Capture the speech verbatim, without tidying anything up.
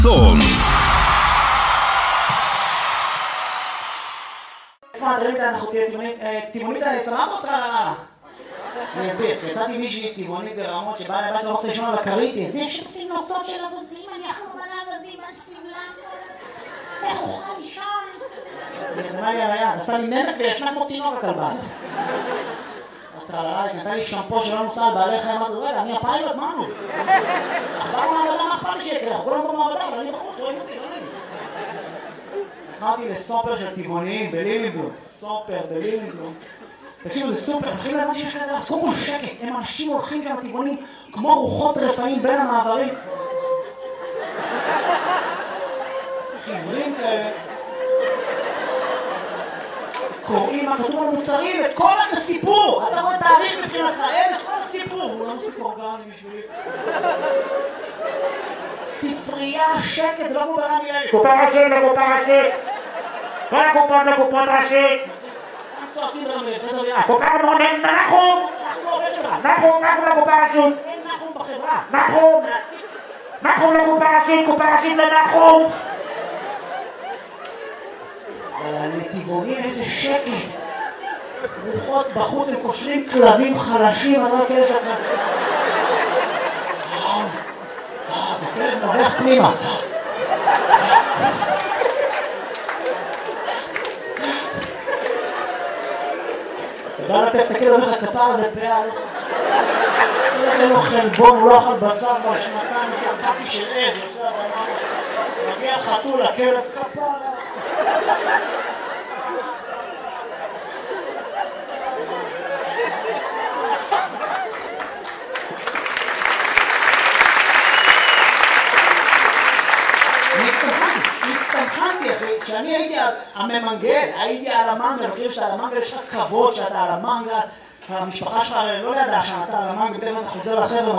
צום. איפה הדברים כאלה אנחנו תהיה טבעונית סבבה אותך על הרעה? אני אסביר, יצאתי מישהי טבעונית ברמות שבאה לבית לא רוצה לישון על הכרית, זה שפים נוצות של אבזים, אני אכלו מלא אבזים על סבלם, איך אוכל לישון? היא נתנה לי על היד, עשה לי נמק וישנה כמו תינוק הכלבה. הטרללה, היא נתנה לי שמפו שלא נוסע על בעלי חיים, אמרתי, רגע, אני הפיילוט, מה נו? עברנו מעבדה, מה אכפת לי שיקרה? אנחנו כולנו במעבדה, אבל אני בחוץ, רואים אותי, לא נעים. נכנסתי לסופר של טבעוניים בלילינבלום, סופר בלילינבלום. תקשיבו, זה סופר, מתחילים להבין שיש כזה, אז קודם כל שקט, הם אנשים הולכים שם טבעונים כמו רוחות רפאים בין המעברים. עיוורים כאלה. קוראים מה כתוב על מוצרים, את כל הסיפור! אתה רואה תאריך מבחינתך, אין את כל הסיפור! הוא לא מספיק אורגני בשבילי. ספרייה, שקט, זה לא כמו ברמי לוי. קופה ראשית לקופה ראשית! כל הקופות לקופות ראשית! צועקים ברמי לוי, קופה מונן נחום! אנחנו לא עובד שלך! נחום, נחום לקופה ראשית! אין נחום בחברה! נחום! נחום לקופה ראשית, קופה ראשית לנחום! אבל הנתיבונים איזה שקט! רוחות בחוץ, הם קושרים כלבים חלשים, אני לא כאלה שאתה... וואו! וואו, הכלב נובח פנימה! אתה בא לטף את הכלב, אומר לך כפר הזה פעל. אין לו חלבון, הוא לא אכל בשר בשנתיים, שקעתי של עז, מגיע חתול, הכלב כפר. הצטמחנתי אחי, כשאני הייתי הממנגל, הייתי על המנגל, אני חושב שאתה על המנגל יש לך כבוד שאתה על המנגל, המשפחה שלך לא ידעה שאתה על המנגל, ואתה חוזר לחבר'ה